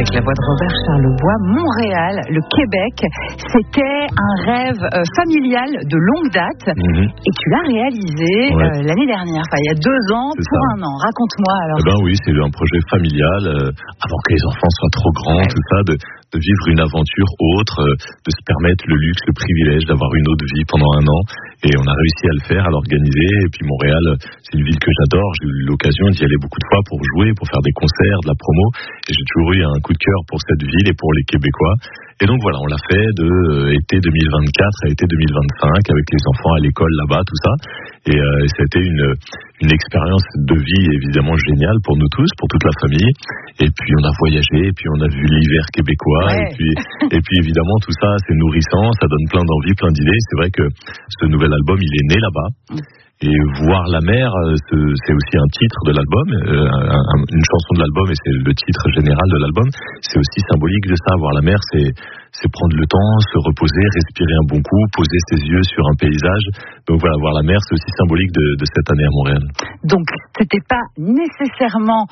avec la voix de Robert Charlebois. Montréal, le Québec, c'était un rêve familial de longue date et tu l'as réalisé l'année dernière, il y a 2 ans, pour un an. Raconte-moi alors. Oui, c'est un projet familial, avant que les enfants soient trop grands, tout ça, de vivre une aventure autre, de se permettre le luxe, le privilège d'avoir une autre vie pendant un an. Et on a réussi à le faire, à l'organiser. Et puis Montréal, c'est une ville que j'adore. J'ai eu l'occasion d'y aller beaucoup de fois pour jouer, pour faire des concerts, de la promo. Et j'ai toujours eu un coup de cœur pour cette ville et pour les Québécois. Et donc voilà, on l'a fait de été 2024 à été 2025 avec les enfants à l'école là-bas, tout ça. Et c'était une expérience de vie évidemment géniale pour nous tous, pour toute la famille. Et puis on a voyagé, et puis on a vu l'hiver québécois. Et puis évidemment tout ça c'est nourrissant, ça donne plein d'envie, plein d'idées. C'est vrai que ce nouvel album il est né là-bas. Et voir la mer, c'est aussi un titre de l'album, une chanson de l'album, et c'est le titre général de l'album. C'est aussi symbolique de ça. Voir la mer, c'est prendre le temps, se reposer, respirer un bon coup, poser ses yeux sur un paysage. Donc voilà, voir la mer, c'est aussi symbolique de cette année à Montréal. Donc c'était pas nécessairement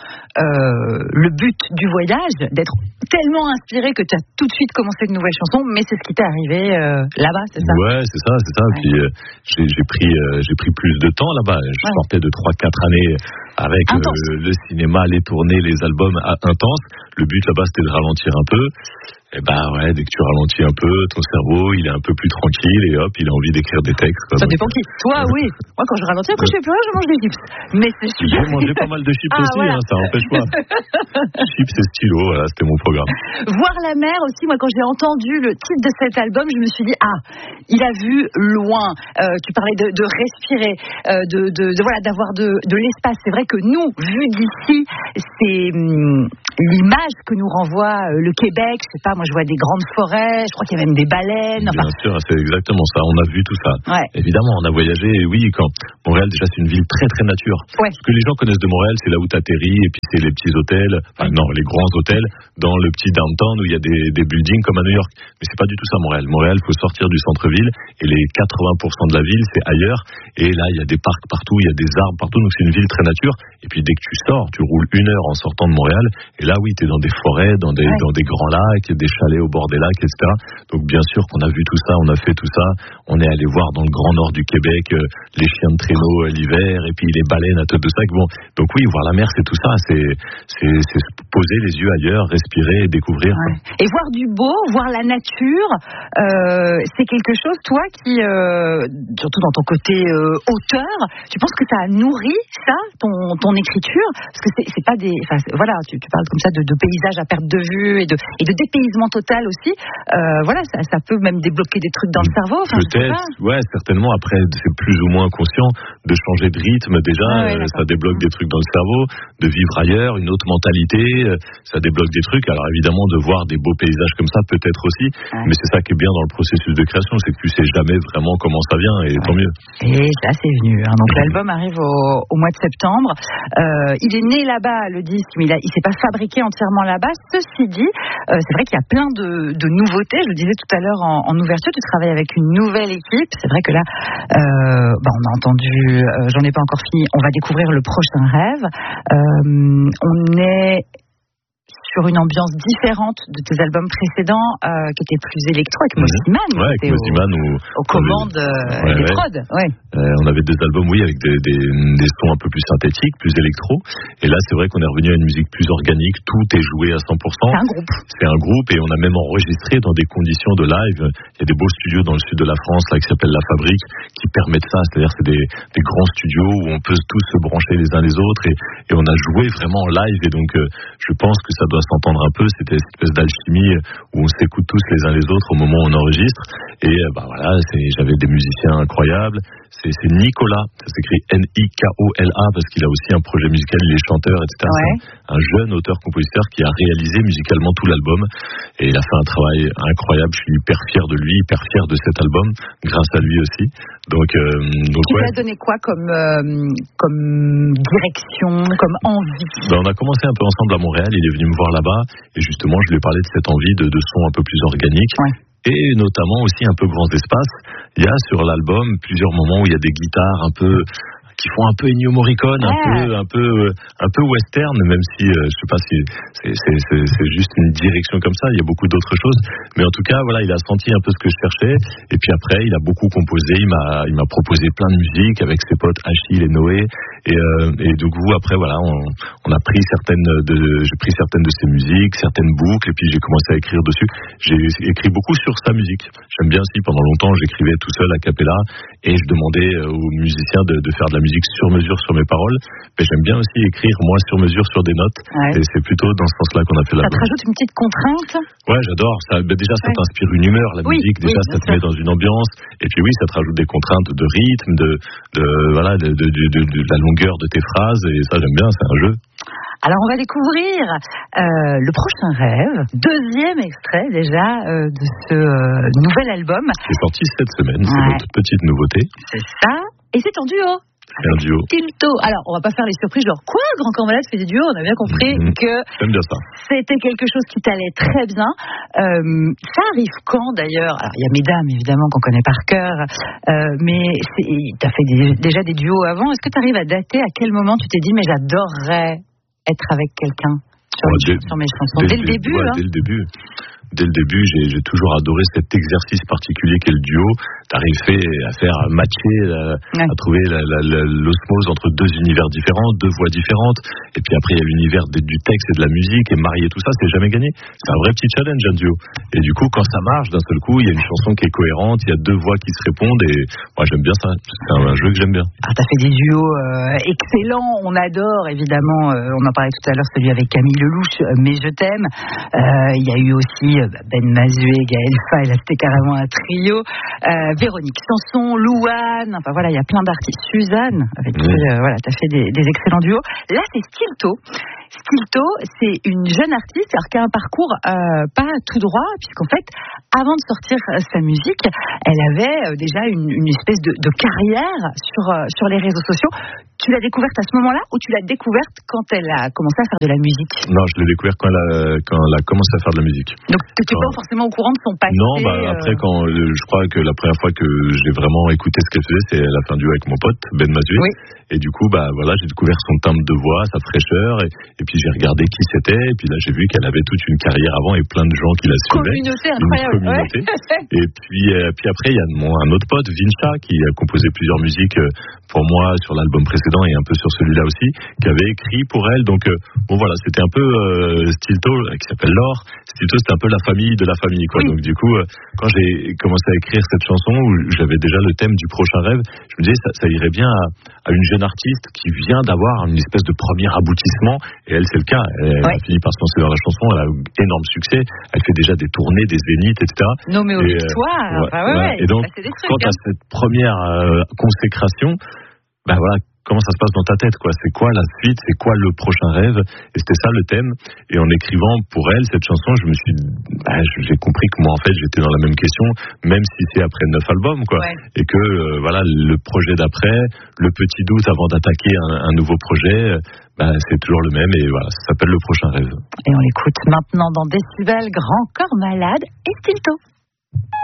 le but du voyage, d'être tellement inspiré que tu as tout de suite commencé de nouvelles chansons, mais c'est ce qui t'est arrivé là-bas, c'est ça? Ouais, c'est ça. Ouais. Puis j'ai pris plus de temps là-bas. Je sortais de 3-4 années avec le cinéma, les tournées, les albums intenses. Le but là-bas, c'était de ralentir un peu. Et dès que tu ralentis un peu, ton cerveau, il est un peu plus tranquille et hop, il a envie d'écrire des textes. Ça dépend qui. Toi, oui. Moi, quand je ralentis, après, je fais plus rien, je mange des chips. Mais c'est super. J'ai mangé pas mal de chips aussi, voilà. Ça n'empêche pas. Chips et stylo, voilà, c'était mon programme. Voir la mer aussi, moi, quand j'ai entendu le titre de cet album, je me suis dit, il a vu loin. Tu parlais de respirer, d'avoir de l'espace. C'est vrai que nous, vu d'ici, c'est l'image que nous renvoie le Québec. Je sais pas, moi je vois des grandes forêts, je crois qu'il y a même des baleines. Bien sûr, c'est exactement ça. On a vu tout ça. Évidemment, on a voyagé. Et oui, quand Montréal déjà c'est une ville très très nature. Ce que les gens connaissent de Montréal, c'est là où t'atterris et puis c'est les petits hôtels, les grands hôtels dans le petit downtown où il y a des buildings comme à New York. Mais c'est pas du tout ça Montréal. Montréal, faut sortir du centre-ville et les 80% de la ville c'est ailleurs. Et là, il y a des parcs partout, il y a des arbres partout. Donc c'est une ville très nature. Et puis dès que tu sors, tu roules 1 heure en sortant de Montréal. Et là, oui, t'es dans des forêts, dans des grands lacs, des chalets au bord des lacs, etc. Donc bien sûr qu'on a vu tout ça, on a fait tout ça. On est allé voir dans le grand nord du Québec les chiens de traîneau l'hiver et puis les baleines à tête de sac. Bon, donc oui, voir la mer, c'est tout ça. C'est poser les yeux ailleurs, respirer et découvrir. Et voir du beau, voir la nature, c'est quelque chose, toi, qui, surtout dans ton côté auteur, tu penses que ça a nourri ça, ton écriture? Parce que c'est pas des... tu parles comme ça de paysages à perte de vue et de dépaysement total aussi. Ça peut même débloquer des trucs dans le cerveau. Peut-être, certainement. Après, c'est plus ou moins conscient de changer de rythme. Déjà, ça débloque des trucs dans le cerveau, de vivre ailleurs, une autre mentalité. Ça débloque des trucs. Alors évidemment, de voir des beaux paysages comme ça, peut-être aussi. Mais c'est ça qui est bien dans le processus de création, c'est que tu sais jamais vraiment comment ça vient, et tant mieux. Et là, c'est venu. Donc l'album arrive au mois de septembre. Il est né là-bas, le disque, mais il s'est pas fabriqué entièrement là-bas. Ceci dit, c'est vrai qu'il y a plein de nouveautés. Je le disais tout à l'heure en ouverture, tu travailles avec une nouvelle équipe. C'est vrai que là, on a entendu, j'en ai pas encore fini, on va découvrir le prochain rêve. On est sur une ambiance différente de tes albums précédents qui étaient plus électro avec Mosiman. Avec Mosiman aux commandes des prods. On avait des albums, avec des sons un peu plus synthétiques, plus électro. Et là, c'est vrai qu'on est revenu à une musique plus organique. Tout est joué à 100%. C'est un groupe et on a même enregistré dans des conditions de live. Il y a des beaux studios dans le sud de la France là qui s'appellent La Fabrique qui permettent ça. C'est-à-dire c'est des grands studios où on peut tous se brancher les uns les autres et on a joué vraiment en live. Et donc, je pense que ça doit s'entendre un peu, c'était cette espèce d'alchimie où on s'écoute tous les uns les autres au moment où on enregistre. Et j'avais des musiciens incroyables. C'est Nicolas, ça s'écrit Nikola parce qu'il a aussi un projet musical, il est chanteur, etc. C'est un jeune auteur-compositeur qui a réalisé musicalement tout l'album et il a fait un travail incroyable. Je suis hyper fier de lui, hyper fier de cet album, grâce à lui aussi. Donc qui t'a donné quoi comme direction, comme envie? On a commencé un peu ensemble à Montréal, il est venu me voir là-bas et justement je lui ai parlé de cette envie de son un peu plus organique. Et notamment aussi un peu grands espaces. Il y a sur l'album plusieurs moments où il y a des guitares un peu qui font un peu Ennio Morricone, un peu western, même si je sais pas si c'est juste une direction comme ça. Il y a beaucoup d'autres choses, mais en tout cas, voilà, il a senti un peu ce que je cherchais. Et puis après, il a beaucoup composé. Il m'a proposé plein de musique avec ses potes Achille et Noé. Et du coup, après, voilà, on a pris j'ai pris certaines de ses musiques, certaines boucles, et puis j'ai commencé à écrire dessus. J'ai écrit beaucoup sur sa musique. J'aime bien aussi, pendant longtemps, j'écrivais tout seul a cappella, et je demandais aux musiciens de faire de la musique sur mesure sur mes paroles. Mais j'aime bien aussi écrire, moi, sur mesure sur des notes. Ouais. Et c'est plutôt dans ce sens-là qu'on a fait l'album. Ça te rajoute une petite contrainte? Ouais, j'adore. Déjà, ça t'inspire une humeur, la musique. Déjà, ça te met dans une ambiance. Et puis oui, ça te rajoute des contraintes de rythme, de la longueur de tes phrases. Et ça, j'aime bien, c'est un jeu. Alors, on va découvrir le prochain rêve, deuxième extrait déjà de ce nouvel album. C'est sorti cette semaine, c'est notre petite nouveauté. C'est ça, et c'est en duo. C'est un duo. Stilto. Alors, on va pas faire les surprises, genre quoi, Grand Corps Malade fait des duos. On a bien compris que j'aime bien ça. C'était quelque chose qui t'allait très bien. Ça arrive quand d'ailleurs? Alors, il y a Mesdames évidemment qu'on connaît par cœur, mais t'as fait déjà des duos avant. Est-ce que tu arrives à dater à quel moment tu t'es dit mais j'adorerais être avec quelqu'un sur mes chansons? Dès le début, ouais, Dès le début, j'ai toujours adoré cet exercice particulier qu'est le duo, d'arriver à faire matcher, à trouver l'osmose entre deux univers différents, deux voix différentes, et puis après il y a l'univers du texte et de la musique, et marier tout ça, c'est jamais gagné. C'est un vrai petit challenge, un duo. Et du coup, quand ça marche, d'un seul coup, il y a une chanson qui est cohérente, il y a deux voix qui se répondent, et moi j'aime bien ça. C'est un jeu que j'aime bien. Alors t'as fait des duos excellents, on adore évidemment, on en parlait tout à l'heure, celui avec Camille Lelouch, Mais je t'aime. Il y a eu aussi Ben Mazué, Gaël Faye, là c'était carrément un trio, Véronique Sanson, Louane, enfin voilà, il y a plein d'artistes, Suzanne, avec qui voilà, t'as fait des excellents duos. Là c'est Stilto. Stilto, c'est une jeune artiste qui a un parcours pas tout droit, puisqu'en fait, avant de sortir sa musique, elle avait déjà une espèce de carrière sur les réseaux sociaux. Tu l'as découverte à ce moment-là ou tu l'as découverte quand elle a commencé à faire de la musique? Non, je l'ai découverte quand elle a commencé à faire de la musique. Donc tu n'étais pas forcément au courant de son passé? Non, après je crois que la première fois que j'ai vraiment écouté ce qu'elle faisait, c'est elle a fait un duo avec mon pote Ben Mazué. Oui. Et du coup, voilà, j'ai découvert son timbre de voix, sa fraîcheur, et puis j'ai regardé qui c'était, et puis là j'ai vu qu'elle avait toute une carrière avant et plein de gens qui la suivaient. Communauté incroyable. Communauté. Ouais. Et puis après il y a un autre pote, Vincha, qui a composé plusieurs musiques pour moi sur l'album précédent et un peu sur celui-là aussi, qui avait écrit pour elle. Donc bon voilà, c'était un peu Stilto, qui s'appelle Laure. Stilto, c'était un peu la famille de la famille, quoi. Oui. Donc du coup, quand j'ai commencé à écrire cette chanson, où j'avais déjà le thème du prochain rêve, je me disais ça irait bien à une jeune artiste qui vient d'avoir une espèce de premier aboutissement, et elle c'est le cas. Elle a fini par se lancer dans la chanson, elle a eu énorme succès, elle fait déjà des tournées, des zéniths, etc. Nommée aux victoires. Et donc, quand tu as cette première consécration, voilà, comment ça se passe dans ta tête, quoi? C'est quoi la suite? C'est quoi le prochain rêve? Et c'était ça le thème. Et en écrivant pour elle cette chanson, j'ai compris que moi en fait j'étais dans la même question, même si c'est après 9 albums, quoi. Ouais. Et que voilà, le projet d'après, le petit doute avant d'attaquer un nouveau projet, c'est toujours le même. Et voilà, ça s'appelle Le Prochain Rêve. Et on l'écoute maintenant dans Décibel, Grand Corps Malade et Stilto.